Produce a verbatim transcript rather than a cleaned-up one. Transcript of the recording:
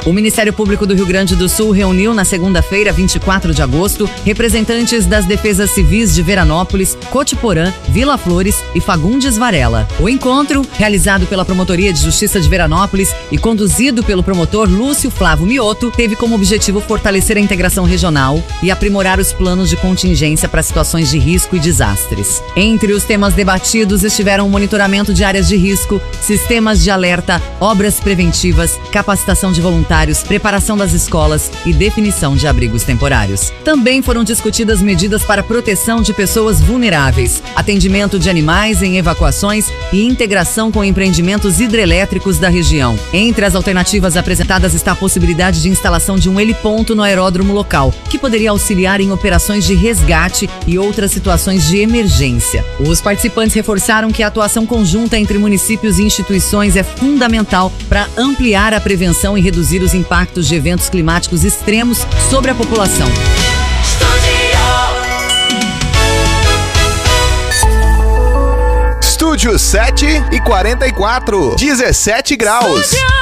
O Ministério Público do Rio Grande do Sul reuniu na segunda-feira, vinte e quatro de agosto, representantes das defesas civis de Veranópolis, Cotiporã, Vila Flores e Fagundes Varela. O encontro, realizado pela Promotoria de Justiça de Veranópolis e conduzido pelo promotor Lúcio Flávio Mioto, teve como objetivo fortalecer a integração regional e aprimorar os planos de contingência para situações de risco e desastres. Entre os temas debatidos estiveram o monitoramento de áreas de risco, sistemas de alerta, obras preventivas, capacitação de voluntários, preparação das escolas e definição de abrigos temporários. Também foram discutidas medidas para proteção de pessoas vulneráveis, atendimento de animais em evacuações e integração com empreendimentos hidrelétricos da região. Entre as alternativas apresentadas está a possibilidade de instalação de um heliponto no aeródromo local, que poderia auxiliar em operações de resgate e outras situações de emergência. Os participantes reforçaram que a atuação conjunta entre municípios e instituições é fundamental para ampliar a prevenção e reduzir os impactos de eventos climáticos extremos sobre a população. Estúdio sete e quarenta e quatro, dezessete graus.